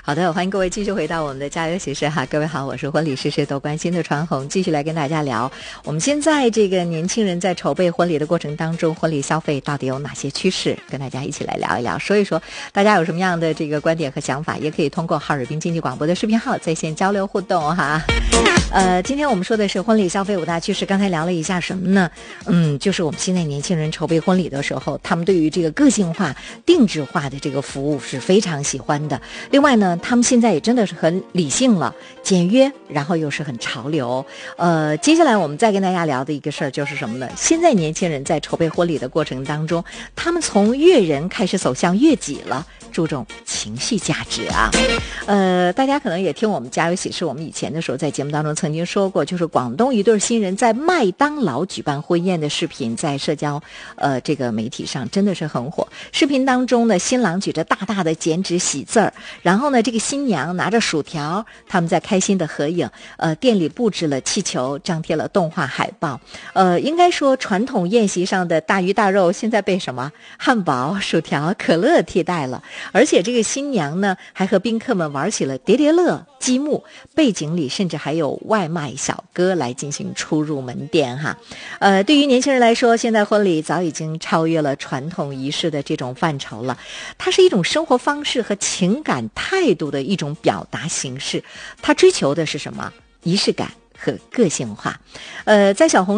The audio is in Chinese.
好的，欢迎各位继续回到我们的家有喜事哈，各位好，我是婚礼事事都关心的传红，继续来跟大家聊我们现在这个年轻人在筹备婚礼的过程当中，婚礼消费到底有哪些趋势，跟大家一起来聊一聊，说一说大家有什么样的这个观点和想法，也可以通过哈尔滨经济广播的视频号在线交流互动哈。今天我们说的是婚礼消费5大趋势，刚才聊了一下什么呢？就是我们现在年轻人筹备婚礼的时候，他们对于这个个性化、定制化的这个服务是非常喜欢的。另外呢，他们现在也真的是很理性了，简约，然后又是很潮流。接下来我们再跟大家聊的一个事儿就是什么呢？现在年轻人在筹备婚礼的过程当中，他们从悦人开始走向悦己了，注重情绪价值啊。大家可能也听我们家有喜事，我们以前的时候在节目当中曾经说过，就是广东一对新人在麦当劳举办婚宴的视频，在社交这个媒体上真的是很火。视频当中呢，新郎举着大大的剪纸喜字儿，然后呢，这个新娘拿着薯条，他们在开心的合影。店里布置了气球，张贴了动画海报。应该说传统宴席上的大鱼大肉现在被什么汉堡、薯条、可乐替代了。而且这个新娘呢，还和宾客们玩起了叠叠乐、积木，背景里甚至还有外卖小哥来进行出入门店哈。对于年轻人来说，现在婚礼早已经超越了传统仪式的这种范畴了，它是一种生活方式和情感态度的一种表达形式。它追求的是什么？仪式感和个性化。在小红